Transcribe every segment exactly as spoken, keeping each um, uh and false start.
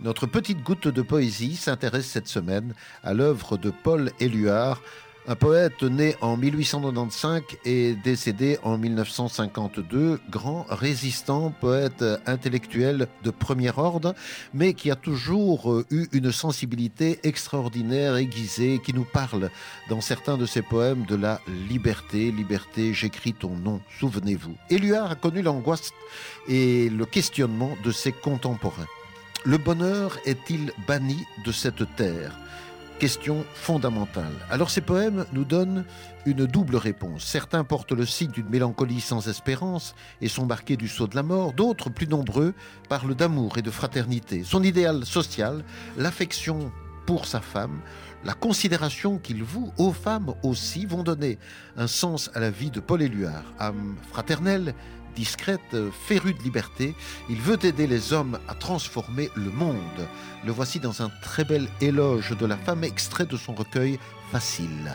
Notre petite goutte de poésie s'intéresse cette semaine à l'œuvre de Paul Éluard, un poète né en mille huit cent quatre-vingt-quinze et décédé en mille neuf cent cinquante-deux, grand résistant, poète intellectuel de premier ordre, mais qui a toujours eu une sensibilité extraordinaire, aiguisée, qui nous parle dans certains de ses poèmes de la liberté. Liberté, j'écris ton nom, souvenez-vous. Éluard a connu l'angoisse et le questionnement de ses contemporains. Le bonheur est-il banni de cette terre ? Question fondamentale. Alors ces poèmes nous donnent une double réponse. Certains portent le signe d'une mélancolie sans espérance et sont marqués du sceau de la mort. D'autres, plus nombreux, parlent d'amour et de fraternité. Son idéal social, l'affection pour sa femme, la considération qu'il voue aux femmes aussi, vont donner un sens à la vie de Paul Éluard. Âme fraternelle, discrète, féru de liberté, il veut aider les hommes à transformer le monde. Le voici dans un très bel éloge de la femme, extrait de son recueil Facile.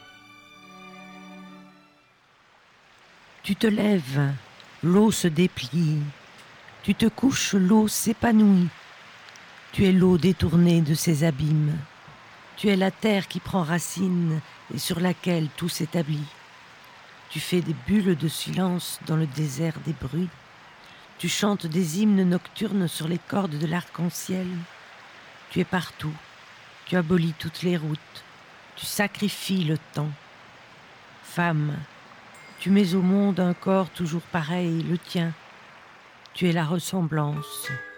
Tu te lèves, l'eau se déplie. Tu te couches, l'eau s'épanouit. Tu es l'eau détournée de ses abîmes. Tu es la terre qui prend racine et sur laquelle tout s'établit. Tu fais des bulles de silence dans le désert des bruits. Tu chantes des hymnes nocturnes sur les cordes de l'arc-en-ciel. Tu es partout. Tu abolis toutes les routes. Tu sacrifies le temps. Femme, tu mets au monde un corps toujours pareil, le tien. Tu es la ressemblance.